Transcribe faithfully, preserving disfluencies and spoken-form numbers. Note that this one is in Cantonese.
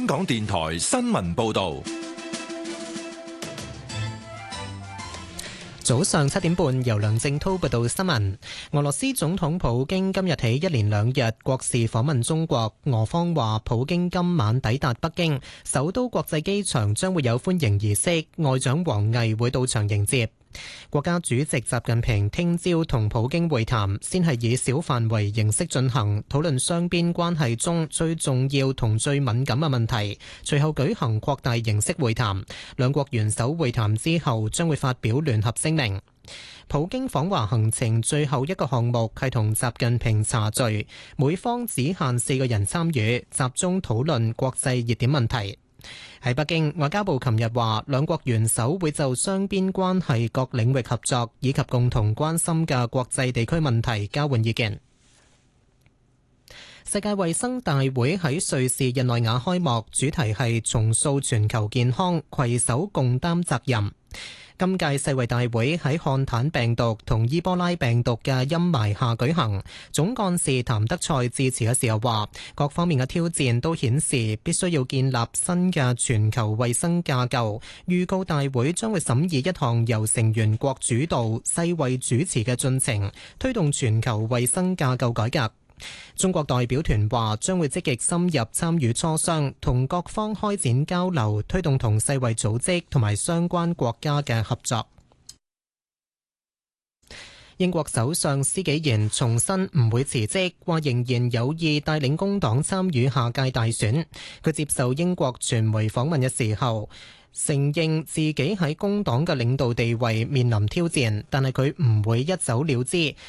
港電台新聞報道。 早上七點半，由梁正滔報道新聞。俄羅斯總統普京今日起一連兩日國事訪問中國，俄方話普京今晚抵達北京，首都國際機場將會有歡迎儀式，外長王毅會到場迎接。國家主席習近平聽朝同普京會談，先係以小範圍形式進行，討論雙邊關係中最重要同最敏感嘅問題。隨後舉行擴大形式會談，兩國元首會談之後將會發表聯合聲明。普京訪華行程最後一個項目係同習近平茶敘，每方只限四個人參與，集中討論國際熱點問題。喺北京，外交部琴日話，兩國元首會就雙邊關係各領域合作以及共同關心嘅國際地區問題交換意見。世界衛生大會喺瑞士日內瓦開幕，主題係重塑全球健康，攜手共擔責任。今屆世衛大會喺漢坦病毒同伊波拉病毒嘅陰霾下舉行。總幹事譚德塞致辭嘅時候話，各方面嘅挑戰都顯示必須要建立新嘅全球衛生架構。預告大會將會審議一項由成員國主導、世衛主持嘅進程，推動全球衛生架構改革。中國代表團話將會積極深入參與磋商，同各方開展交流，推動同世衛組織同埋相關國家嘅合作。英國首相施紀賢重申唔會辭職，話仍然有意帶領工黨參與下屆大選。佢接受英國傳媒訪問嘅時候，承認自己喺工黨嘅領導地位面臨挑戰，但係佢唔會一走了之，